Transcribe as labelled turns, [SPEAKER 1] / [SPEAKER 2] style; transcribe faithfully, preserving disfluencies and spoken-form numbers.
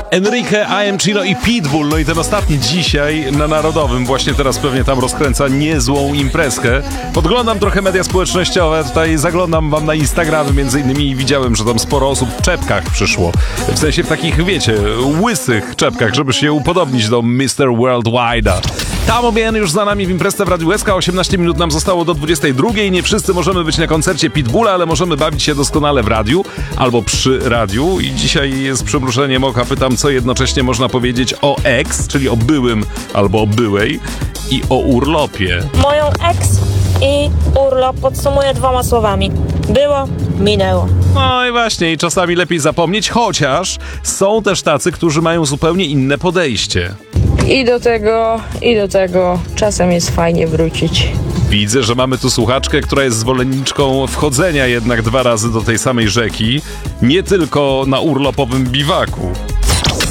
[SPEAKER 1] Enrique, I Am Chino i Pitbull, no i ten ostatni dzisiaj na Narodowym, właśnie teraz pewnie tam rozkręca niezłą imprezkę. Podglądam trochę media społecznościowe, tutaj zaglądam wam na Instagramy między innymi i widziałem, że tam sporo osób w czepkach przyszło. W sensie w takich, wiecie, łysych czepkach, żeby się upodobnić do mister Worldwide'a. Tam Bien już za nami w imprezce w Radiu S K. osiemnaście minut nam zostało do dwudziestej drugiej. Nie wszyscy możemy być na koncercie Pitbulla, ale możemy bawić się doskonale w radiu albo przy radiu. I dzisiaj z przymrużeniem oka pytam, co jednocześnie można powiedzieć o ex, czyli o byłym albo o byłej, i o urlopie.
[SPEAKER 2] Moją ex i urlop podsumuję dwoma słowami. Było, minęło.
[SPEAKER 1] No i właśnie, i czasami lepiej zapomnieć, chociaż są też tacy, którzy mają zupełnie inne podejście.
[SPEAKER 3] I do tego, i do tego czasem jest fajnie wrócić.
[SPEAKER 1] Widzę, że mamy tu słuchaczkę, która jest zwolenniczką wchodzenia jednak dwa razy do tej samej rzeki, nie tylko na urlopowym biwaku.